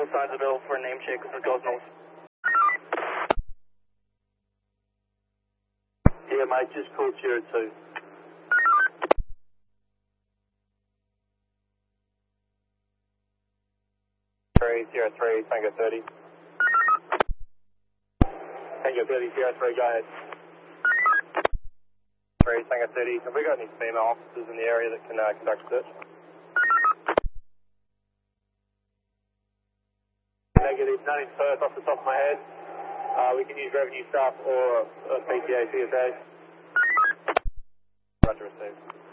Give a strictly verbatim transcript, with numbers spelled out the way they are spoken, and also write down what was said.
both sides of the bill for a name check as it goes north. Yeah, mate, just call Sierra two. three, Sierra three, Tango thirty. Tango thirty, Sierra three, go ahead. three, Tango thirty. Have we got any female officers in the area that can uh, conduct search? Negative, nothing first off the top of my head. Uh, we can use revenue staff or uh, P T A, C S A. Roger, received.